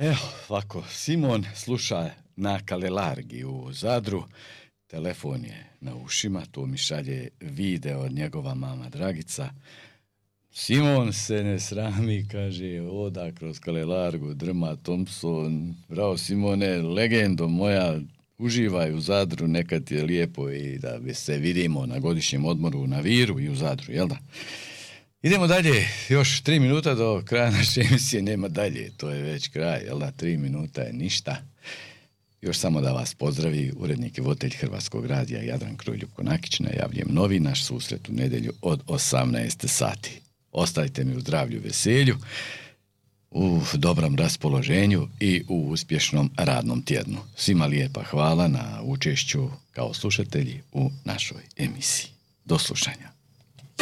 Evo, ovako, Simon sluša na Kalelargi u Zadru, telefon je na ušima, tu mi šalje video od njegova mama Dragica. Simon se ne srami, kaže, oda kroz Kalelargu, drma Thompson, bravo Simone, legendo moja, uživaj u Zadru, nekad je lijepo i da se vidimo na godišnjem odmoru na Viru i u Zadru, jel da? Idemo dalje, još 3 minuta do kraja naše emisije, nema dalje, to je već kraj, jel da, 3 minuta je ništa. Još samo da vas pozdravi urednik i voditelj Hrvatskog radija Jadran Krulj-Ljupko Nakić, najavljujem novi naš susret u nedjelju od 18 sati. Ostajte mi u zdravlju, veselju, u dobrom raspoloženju i u uspješnom radnom tjednu. Svima lijepa hvala na učešću kao slušatelji u našoj emisiji. Do slušanja.